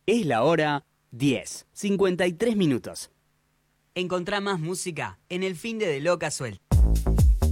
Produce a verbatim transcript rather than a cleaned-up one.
Es la hora diez, cincuenta y tres minutos. Encontrá más música en el fin de De Loca Suelta.